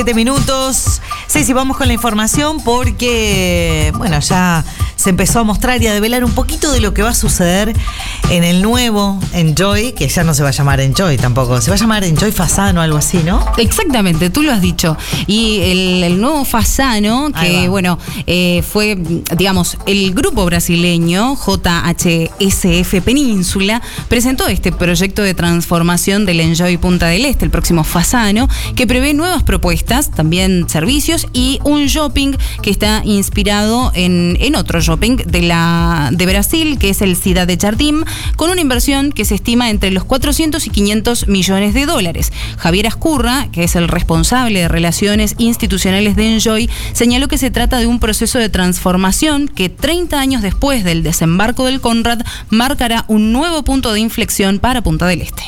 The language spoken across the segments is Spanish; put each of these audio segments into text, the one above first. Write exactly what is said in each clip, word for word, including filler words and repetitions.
Siete minutos. Sí, sí, vamos con la información porque, bueno, ya se empezó a mostrar y a develar un poquito de lo que va a suceder en el nuevo Enjoy, que ya no se va a llamar Enjoy tampoco, se va a llamar Enjoy Fasano, algo así, ¿no? Exactamente, tú lo has dicho. Y el, el nuevo Fasano, que bueno, eh, fue, digamos, el grupo brasileño J H S F Península presentó este proyecto de transformación del Enjoy Punta del Este, el próximo Fasano, que prevé nuevas propuestas, también servicios y un shopping que está inspirado en, en otro shopping de, la, de Brasil, que es el Cidade Jardim, con una inversión que se estima entre los cuatrocientos y quinientos millones de dólares. Javier Ascurra, que es el responsable de relaciones institucionales de Enjoy, señaló que se trata de un proceso de transformación que treinta años después del desembarco del Conrad marcará un nuevo punto de inflexión para Punta del Este.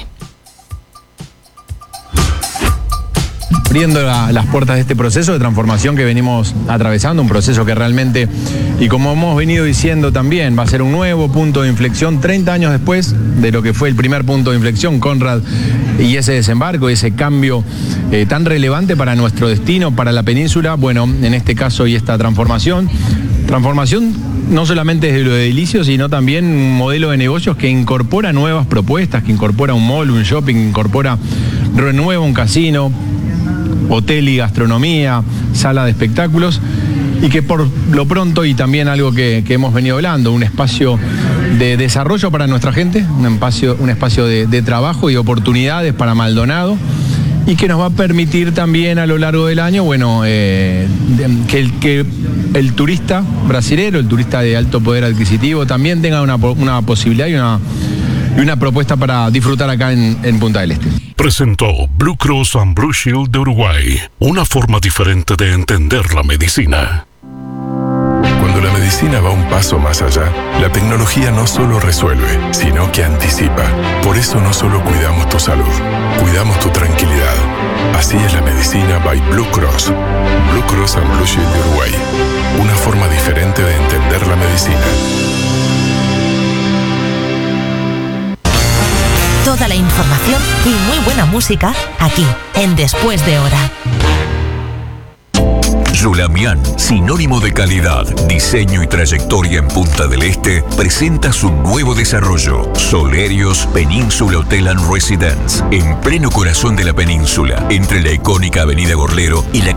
Abriendo la, las puertas de este proceso de transformación que venimos atravesando, un proceso que realmente, y como hemos venido diciendo también, va a ser un nuevo punto de inflexión treinta años después de lo que fue el primer punto de inflexión, Conrad, y ese desembarco, ese cambio eh, tan relevante para nuestro destino, para la península. Bueno, en este caso y esta transformación, transformación no solamente desde lo edilicio, sino también un modelo de negocios que incorpora nuevas propuestas, que incorpora un mall, un shopping, incorpora, renueva un casino, hotel y gastronomía, sala de espectáculos, y que por lo pronto, y también algo que, que hemos venido hablando, un espacio de desarrollo para nuestra gente, un espacio, un espacio de, de trabajo y oportunidades para Maldonado, y que nos va a permitir también a lo largo del año, bueno, eh, que, el, que el turista brasilero, el turista de alto poder adquisitivo, también tenga una, una posibilidad y una, y una propuesta para disfrutar acá en, en Punta del Este. Presentó Blue Cross and Blue Shield de Uruguay, una forma diferente de entender la medicina. Cuando la medicina va un paso más allá, la tecnología no solo resuelve, sino que anticipa. Por eso no solo cuidamos tu salud, cuidamos tu tranquilidad. Así es la medicina by Blue Cross. Blue Cross and Blue Shield de Uruguay, una forma diferente de entender la medicina. Toda la información y muy buena música aquí, en Después de Hora. Julamian, sinónimo de calidad, diseño y trayectoria en Punta del Este, presenta su nuevo desarrollo, Solerios Península Hotel and Residence, en pleno corazón de la península, entre la icónica Avenida Gorlero y la